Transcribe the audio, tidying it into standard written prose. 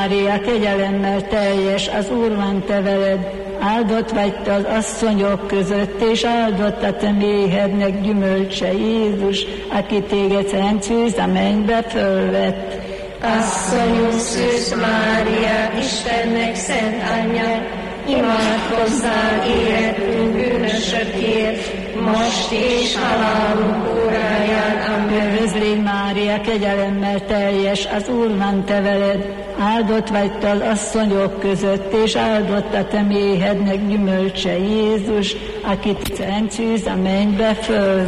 Mária, kegyelemmel teljes, az Úr van te veled, áldott vagy te az asszonyok között, és áldott a te méhednek gyümölcse, Jézus, aki téged szent szűz a mennybe fölvett. Asszonyunk Szűz Mária, Istennek szent anyja, imádkozzál életünk bűnösökért, most és halálunk óráján. Amen. Üdvözlégy Mária, kegyelemmel teljes, az Úr van te veled, áldott vagy te az asszonyok között, és áldott a te méhednek gyümölcse, Jézus, akit szent szűz a mennybe föl.